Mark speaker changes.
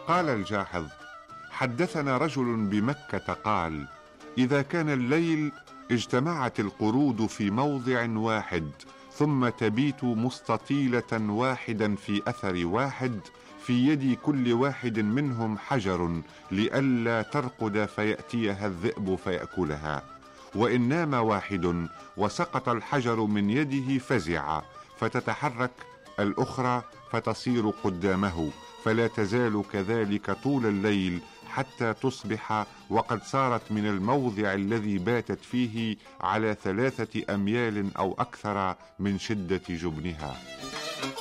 Speaker 1: قال الجاحظ: حدثنا رجل بمكة قال: إذا كان الليل اجتمعت القرود في موضع واحد، ثم تبيت مستطيلة واحدا في أثر واحد، في يد كل واحد منهم حجر لئلا ترقد فيأتيها الذئب فيأكلها، وإن نام واحد وسقط الحجر من يده فزع، فتتحرك الأخرى فتصير قدامه، فلا تزال كذلك طول الليل حتى تصبح وقد صارت من الموضع الذي باتت فيه على 3 أميال أو أكثر من شدة جبنها.